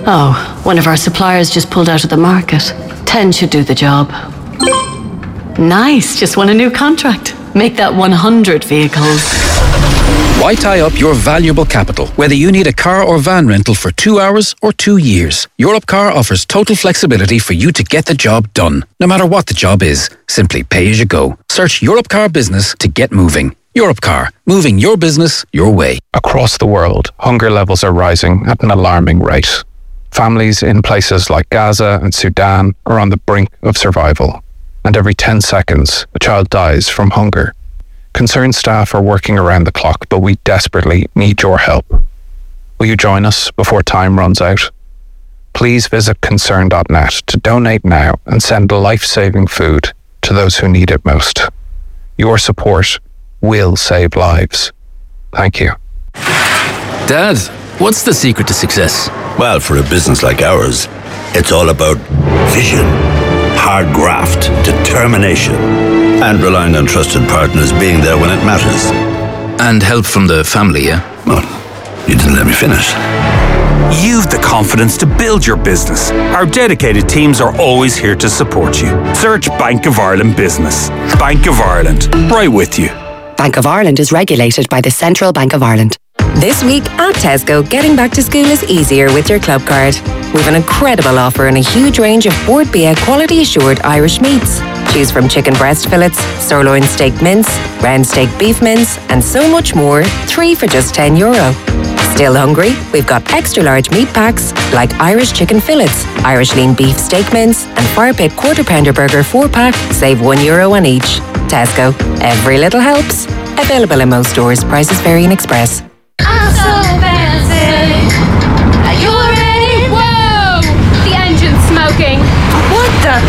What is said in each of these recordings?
Oh, one of our suppliers just pulled out of the market. 10 should do the job. Nice, just won a new contract. Make that 100 vehicles. Why tie up your valuable capital, whether you need a car or van rental for 2 hours or 2 years? Europcar offers total flexibility for you to get the job done, no matter what the job is. Simply pay as you go. Search Europcar Business to get moving. Europcar, moving your business your way. Across the world, hunger levels are rising at an alarming rate. Families in places like Gaza and Sudan are on the brink of survival, and every 10 seconds, a child dies from hunger. Concerned staff are working around the clock, but we desperately need your help. Will you join us before time runs out? Please visit concern.net to donate now and send life-saving food to those who need it most. Your support will save lives. Thank you. Dad, what's the secret to success? Well, for a business like ours, it's all about vision, hard graft, determination, and relying on trusted partners being there when it matters. And help from the family, yeah? Well, you didn't let me finish. You've the confidence to build your business. Our dedicated teams are always here to support you. Search Bank of Ireland Business. Bank of Ireland, right with you. Bank of Ireland is regulated by the Central Bank of Ireland. This week at Tesco, getting back to school is easier with your club card. We've an incredible offer and a huge range of Bord Bia quality assured Irish meats. Choose from chicken breast fillets, sirloin steak mince, round steak beef mince, and so much more, 3 for just €10. Still hungry? We've got extra large meat packs like Irish chicken fillets, Irish lean beef steak mince, and Fire Pit quarter pounder burger 4-pack, save €1 on each. Tesco, every little helps. Available in most stores, prices vary in Express. I'm so fancy. Are you ready? Whoa! The engine's smoking. What the?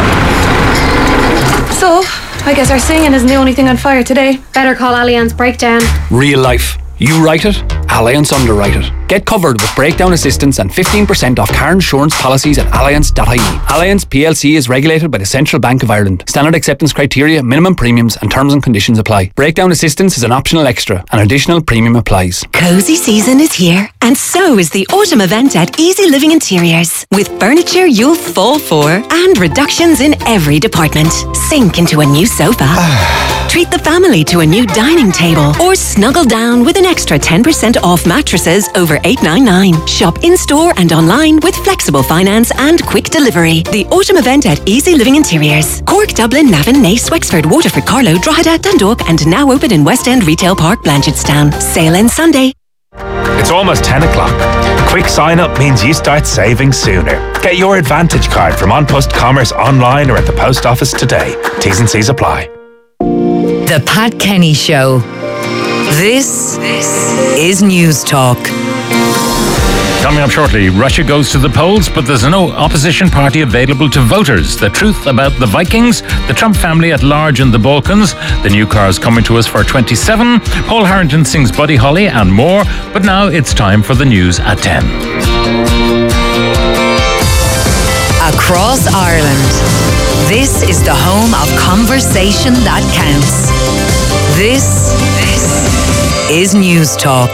So, I guess our singing isn't the only thing on fire today. Better call Allianz Breakdown. Real life. You write it, Allianz underwrite it. Get covered with breakdown assistance and 15% off car insurance policies at allianz.ie. Allianz PLC is regulated by the Central Bank of Ireland. Standard acceptance criteria, minimum premiums and terms and conditions apply. Breakdown assistance is an optional extra. An additional premium applies. Cozy season is here, and so is the autumn event at Easy Living Interiors. With furniture you'll fall for and reductions in every department. Sink into a new sofa. Treat the family to a new dining table, or snuggle down with an extra 10% off mattresses over $899. Shop in-store and online with flexible finance and quick delivery. The autumn event at Easy Living Interiors. Cork, Dublin, Navan, Naas, Wexford, Waterford, Carlow, Drogheda, Dundalk, and now open in West End Retail Park, Blanchardstown. Sale ends Sunday. It's almost 10 o'clock. Quick sign up means you start saving sooner. Get your Advantage card from An Post Commerce online or at the post office today. T's and C's apply. The Pat Kenny Show. This is News Talk. Coming up shortly, Russia goes to the polls, but there's no opposition party available to voters. The truth about the Vikings, the Trump family at large in the Balkans, the new cars coming to us for 27, Paul Harrington sings Buddy Holly and more. But now it's time for the news at 10. Across Ireland, this is the home of conversation that counts. This is News Talk.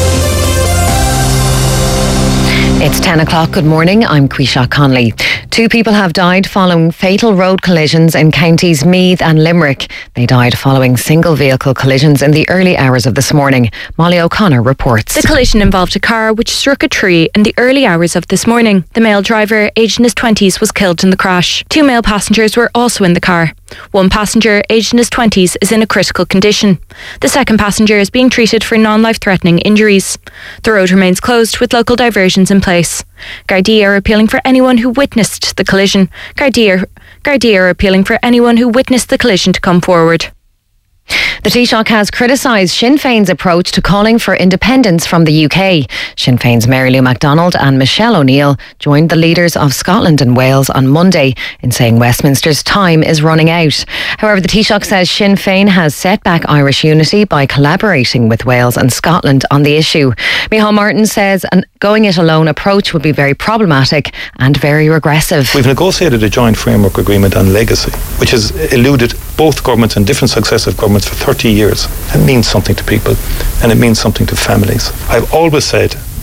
It's 10 o'clock. Good morning. I'm Quisha Conley. 2 people have died following fatal road collisions in counties Meath and Limerick. They died following single vehicle collisions in the early hours of this morning. Molly O'Connor reports. The collision involved a car which struck a tree in the early hours of this morning. The male driver, aged in his 20s, was killed in the crash. 2 male passengers were also in the car. 1 passenger, aged in his 20s, is in a critical condition. The second passenger is being treated for non-life-threatening injuries. The road remains closed with local diversions in place. Gardaí are appealing for anyone who witnessed the collision. Gardaí are appealing for anyone who witnessed the collision to come forward. The Taoiseach has criticised Sinn Féin's approach to calling for independence from the UK. Sinn Féin's Mary Lou MacDonald and Michelle O'Neill joined the leaders of Scotland and Wales on Monday in saying Westminster's time is running out. However, the Taoiseach says Sinn Féin has set back Irish unity by collaborating with Wales and Scotland on the issue. Micheál Martin says a going it alone approach would be very problematic and very regressive. We've negotiated a joint framework agreement on legacy, which has eluded both governments and different successive governments for 30 years. It means something to people and it means something to families. I've always said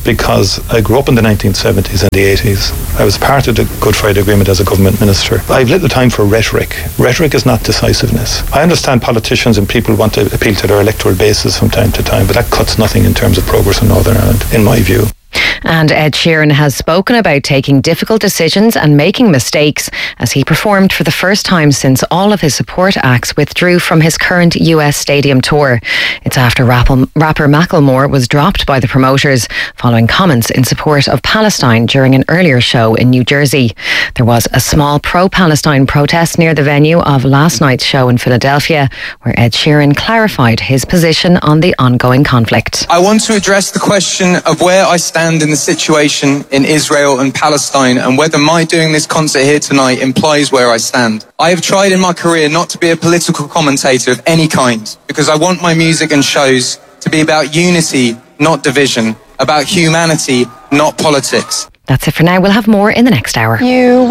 because I grew up in the 1970s and the 80s. I was part of the Good Friday Agreement as a government minister. I have little time for rhetoric. Rhetoric is not decisiveness. I understand politicians and people want to appeal to their electoral bases from time to time, but that cuts nothing in terms of progress in Northern Ireland, in my view. And Ed Sheeran has spoken about taking difficult decisions and making mistakes as he performed for the first time since all of his support acts withdrew from his current US stadium tour. It's after rapper Macklemore was dropped by the promoters following comments in support of Palestine during an earlier show in New Jersey. There was a small pro-Palestine protest near the venue of last night's show in Philadelphia, where Ed Sheeran clarified his position on the ongoing conflict. I want to address the question of where I stand in the situation in Israel and Palestine, and whether my doing this concert here tonight implies where I stand. I have tried in my career not to be a political commentator of any kind, because I want my music and shows to be about unity, not division, about humanity, not politics. That's it for now. We'll have more in the next hour. You